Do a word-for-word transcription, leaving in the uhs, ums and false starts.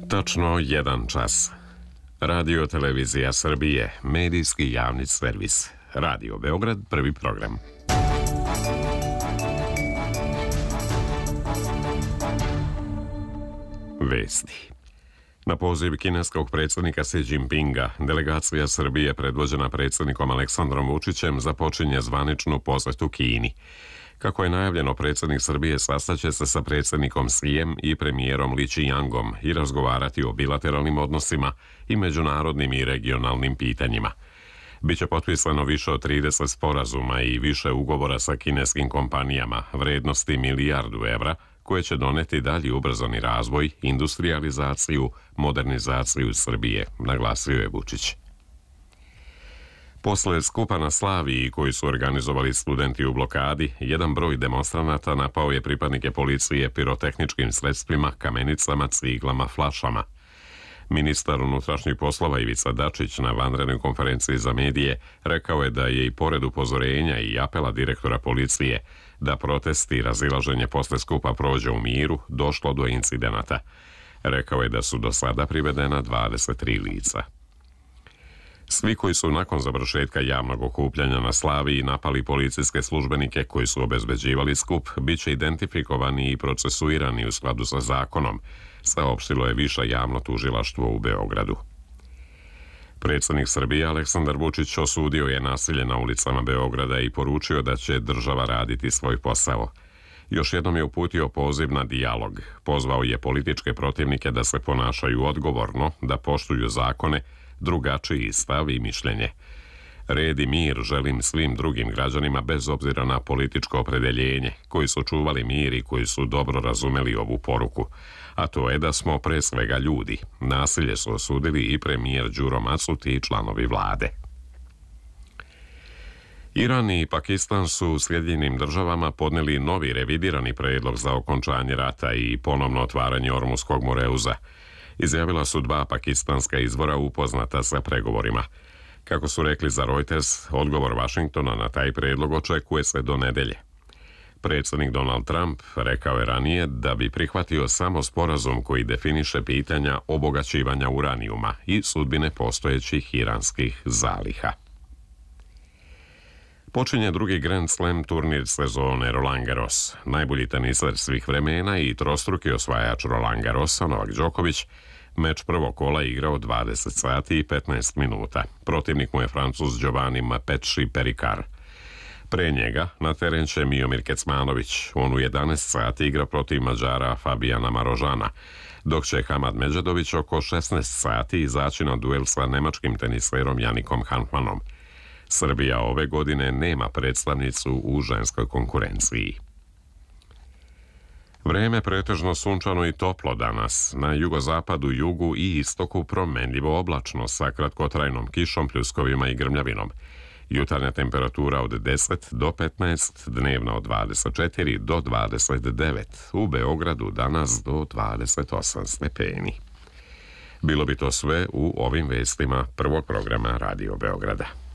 Tačno jedan čas. Radio Televizija Srbije, medijski javni servis. Radio Beograd, prvi program. Vesti. Na poziv kineskog predsjednika Xi Jinpinga, delegacija Srbije predvođena predsjednikom Aleksandrom Vučićem započinje zvaničnu posjetu Kini. Kako je najavljeno, predsjednik Srbije sastaće se sa predsjednikom Xijem i premijerom Li Qiangom i razgovarati o bilateralnim odnosima i međunarodnim i regionalnim pitanjima. Biće potpisano više od trideset sporazuma i više ugovora sa kineskim kompanijama vrednosti milijardu evra, koje će doneti dalji ubrzani razvoj, industrijalizaciju, modernizaciju Srbije, naglasio je Vučić. Posle skupa na Slaviji koji su organizovali studenti u blokadi, jedan broj demonstranata napao je pripadnike policije pirotehničkim sredstvima, kamenicama, ciglama, flašama. Ministar unutrašnjih poslova Ivica Dačić na vanrednoj konferenciji za medije rekao je da je i pored upozorenja i apela direktora policije da protesti i razilaženje posle skupa prođe u miru, došlo do incidenata. Rekao je da su do sada privedena dvadeset tri lica. Svi koji su nakon završetka javnog okupljanja na Slaviji napali policijske službenike koji su obezbeđivali skup, bit će identifikovani i procesuirani u skladu sa zakonom, saopštilo je Više javno tužilaštvo u Beogradu. Predsjednik Srbije Aleksandar Vučić osudio je nasilje na ulicama Beograda i poručio da će država raditi svoj posao. Još jednom je uputio poziv na dijalog. Pozvao je političke protivnike da se ponašaju odgovorno, da poštuju zakone, drugačiji stav i mišljenje. Red i mir želim svim drugim građanima bez obzira na političko opredeljenje, koji su čuvali mir i koji su dobro razumeli ovu poruku. A to je da smo pre svega ljudi. Nasilje su osudili i premijer Đuro Macuti i članovi vlade. Iran i Pakistan su Sjedinjenim državama podneli novi revidirani predlog za okončanje rata i ponovno otvaranje Ormuskog moreuza. Izjavila su dva pakistanska izvora upoznata sa pregovorima. Kako su rekli za Reuters, odgovor Vašingtona na taj predlog očekuje se do nedelje. Predsjednik Donald Trump rekao je ranije da bi prihvatio samo sporazum koji definiše pitanja obogaćivanja uranijuma i sudbine postojećih iranskih zaliha. Počinje drugi Grand Slam turnir sezone Roland Garros. Najbolji teniser svih vremena i trostruki osvajač Roland Garrosa Novak Đoković meč prvog kola igrao dvadeset sati i petnaest minuta. Protivnik mu je Francuz Giovanni Mapecci Pericard. Pre njega na teren će Miomir Kecmanović. On u jedanaest sati igra protiv Mađara Fabijana Marožana, dok će Hamad Medžedović oko šesnaest sati izaći na duel sa nemačkim teniserom Janikom Hanfmanom. Srbija ove godine nema predstavnicu u ženskoj konkurenciji. Vreme pretežno sunčano i toplo danas. Na jugozapadu, jugu i istoku promenljivo oblačno sa kratkotrajnom kišom, pljuskovima i grmljavinom. Jutarnja temperatura od deset do petnaest, dnevna od dvadeset četiri do dvadeset devet. U Beogradu danas do dvadeset osam stepeni. Bilo bi to sve u ovim vestima prvog programa Radio Beograda.